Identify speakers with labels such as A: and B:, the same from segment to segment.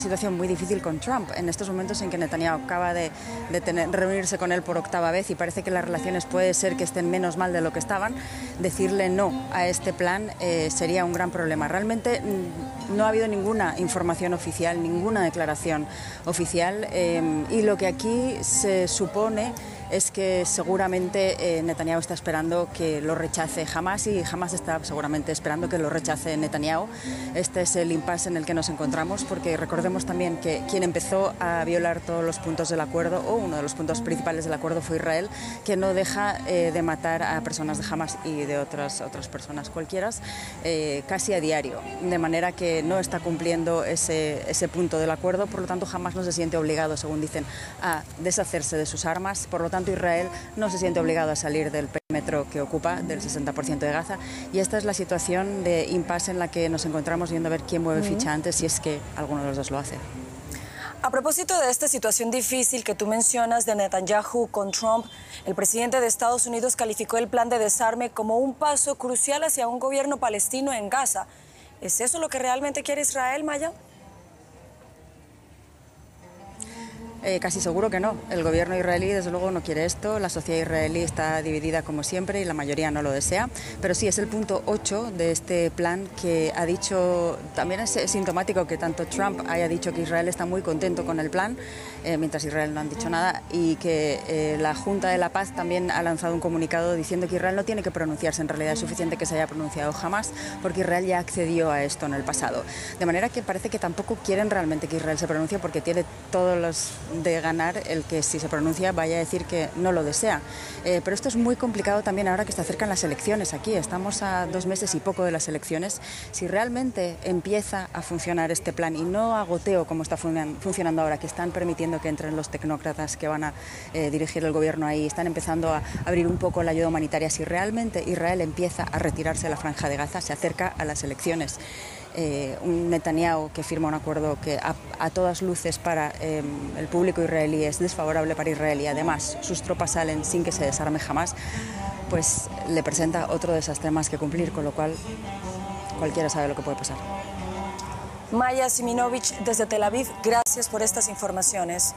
A: Situación muy difícil con Trump en estos momentos en que Netanyahu acaba de reunirse con él por octava vez y parece que las relaciones puede ser que estén menos mal de lo que estaban. Decirle no a este plan sería un gran problema. Realmente no ha habido ninguna información oficial, ninguna declaración oficial y lo que aquí se supone es que seguramente Netanyahu está esperando que lo rechace Hamás y Hamás está seguramente esperando que lo rechace Netanyahu. Este es el impasse en el que nos encontramos, porque recordemos también que quien empezó a violar todos los puntos del acuerdo, o uno de los puntos principales del acuerdo, fue Israel, que no deja de matar a personas de Hamás y de otras personas cualquiera casi a diario, de manera que no está cumpliendo ese punto del acuerdo. Por lo tanto, Hamás no se siente obligado, según dicen, a deshacerse de sus armas. Por lo tanto, Israel no se siente obligado a salir del perímetro que ocupa, del 60% de Gaza, y esta es la situación de impasse en la que nos encontramos, viendo a ver quién mueve ficha antes, si es que alguno de los dos lo hace.
B: A propósito de esta situación difícil que tú mencionas de Netanyahu con Trump, el presidente de Estados Unidos calificó el plan de desarme como un paso crucial hacia un gobierno palestino en Gaza. ¿Es eso lo que realmente quiere Israel, Maya?
A: Casi seguro que no. El gobierno israelí, desde luego, no quiere esto. La sociedad israelí está dividida como siempre y la mayoría no lo desea. Pero sí, es el punto 8 de este plan que ha dicho. También es sintomático que tanto Trump haya dicho que Israel está muy contento con el plan, mientras Israel no han dicho nada, y que la Junta de la Paz también ha lanzado un comunicado diciendo que Israel no tiene que pronunciarse. En realidad es suficiente que se haya pronunciado jamás, porque Israel ya accedió a esto en el pasado. De manera que parece que tampoco quieren realmente que Israel se pronuncie, porque tiene todos los de ganar el que, si se pronuncia, vaya a decir que no lo desea. Pero esto es muy complicado también ahora que se acercan las elecciones aquí. Estamos a 2 meses y poco de las elecciones. Si realmente empieza a funcionar este plan y no a goteo como está funcionando ahora, que están permitiendo que entren los tecnócratas que van a dirigir el gobierno ahí, están empezando a abrir un poco la ayuda humanitaria, si realmente Israel empieza a retirarse de la Franja de Gaza, se acerca a las elecciones. Un Netanyahu que firma un acuerdo que a todas luces para el público israelí es desfavorable para Israel, y además sus tropas salen sin que se desarme jamás, pues le presenta otro desastre más que cumplir, con lo cual cualquiera sabe lo que puede pasar.
B: Maya Siminovich, desde Tel Aviv, gracias por estas informaciones.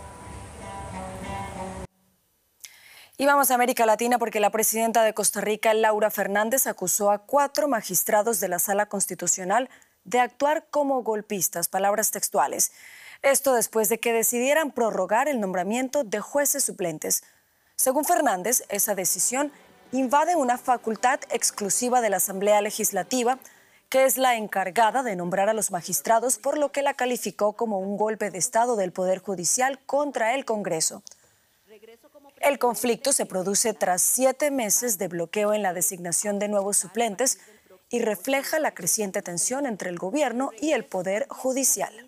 B: Y vamos a América Latina, porque la presidenta de Costa Rica, Laura Fernández, acusó a 4 magistrados de la Sala Constitucional de actuar como golpistas, palabras textuales. Esto después de que decidieran prorrogar el nombramiento de jueces suplentes. Según Fernández, esa decisión invade una facultad exclusiva de la Asamblea Legislativa, que es la encargada de nombrar a los magistrados, por lo que la calificó como un golpe de Estado del Poder Judicial contra el Congreso. El conflicto se produce tras 7 meses de bloqueo en la designación de nuevos suplentes y refleja la creciente tensión entre el gobierno y el Poder Judicial.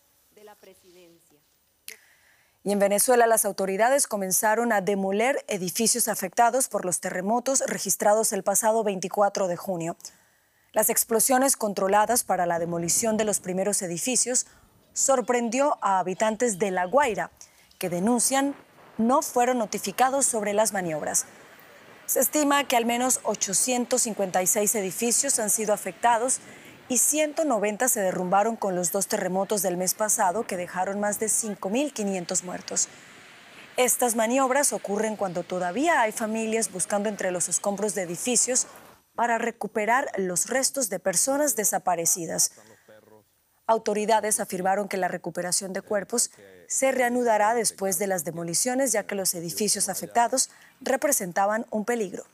B: Y en Venezuela, las autoridades comenzaron a demoler edificios afectados por los terremotos registrados el pasado 24 de junio. Las explosiones controladas para la demolición de los primeros edificios sorprendió a habitantes de La Guaira, que denuncian no fueron notificados sobre las maniobras. Se estima que al menos 856 edificios han sido afectados y 190 se derrumbaron con los 2 terremotos del mes pasado, que dejaron más de 5.500 muertos. Estas maniobras ocurren cuando todavía hay familias buscando entre los escombros de edificios para recuperar los restos de personas desaparecidas. Autoridades afirmaron que la recuperación de cuerpos se reanudará después de las demoliciones, ya que los edificios afectados representaban un peligro.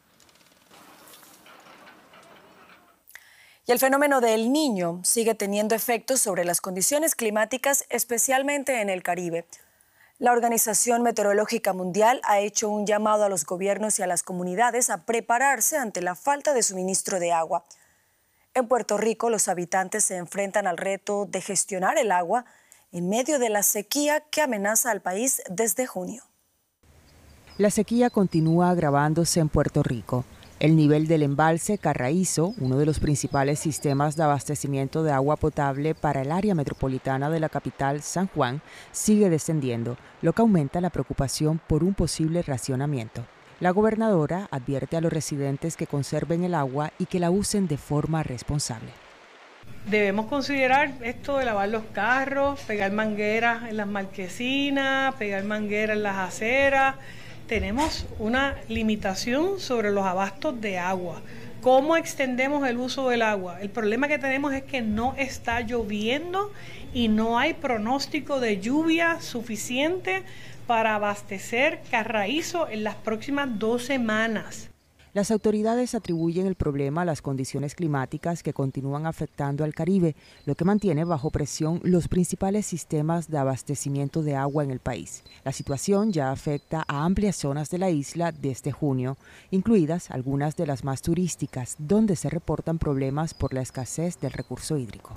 B: Y el fenómeno del Niño sigue teniendo efectos sobre las condiciones climáticas, especialmente en el Caribe. La Organización Meteorológica Mundial ha hecho un llamado a los gobiernos y a las comunidades a prepararse ante la falta de suministro de agua. En Puerto Rico, los habitantes se enfrentan al reto de gestionar el agua en medio de la sequía que amenaza al país desde junio.
C: La sequía continúa agravándose en Puerto Rico. El nivel del embalse Carraízo, uno de los principales sistemas de abastecimiento de agua potable para el área metropolitana de la capital, San Juan, sigue descendiendo, lo que aumenta la preocupación por un posible racionamiento. La gobernadora advierte a los residentes que conserven el agua y que la usen de forma responsable.
D: Debemos considerar esto de lavar los carros, pegar mangueras en las marquesinas, pegar mangueras en las aceras. Tenemos una limitación sobre los abastos de agua. ¿Cómo extendemos el uso del agua? El problema que tenemos es que no está lloviendo y no hay pronóstico de lluvia suficiente para abastecer Carraízo en las próximas 2 semanas.
C: Las autoridades atribuyen el problema a las condiciones climáticas que continúan afectando al Caribe, lo que mantiene bajo presión los principales sistemas de abastecimiento de agua en el país. La situación ya afecta a amplias zonas de la isla desde junio, incluidas algunas de las más turísticas, donde se reportan problemas por la escasez del recurso hídrico.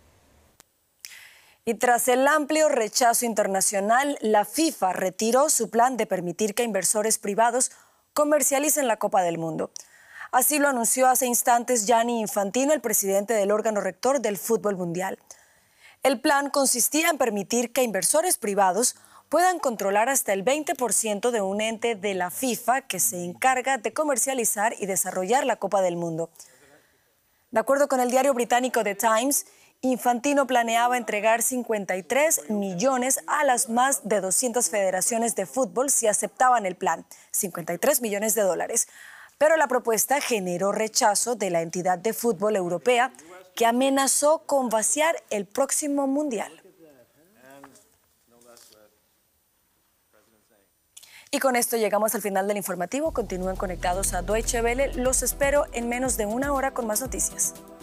B: Y tras el amplio rechazo internacional, la FIFA retiró su plan de permitir que inversores privados comercialicen la Copa del Mundo. Así lo anunció hace instantes Gianni Infantino, el presidente del órgano rector del fútbol mundial. El plan consistía en permitir que inversores privados puedan controlar hasta el 20% de un ente de la FIFA que se encarga de comercializar y desarrollar la Copa del Mundo. De acuerdo con el diario británico The Times, Infantino planeaba entregar 53 millones a las más de 200 federaciones de fútbol si aceptaban el plan, 53 millones de dólares. Pero la propuesta generó rechazo de la entidad de fútbol europea, que amenazó con vaciar el próximo mundial. Y con esto llegamos al final del informativo. Continúen conectados a Deutsche Welle. Los espero en menos de 1 hora con más noticias.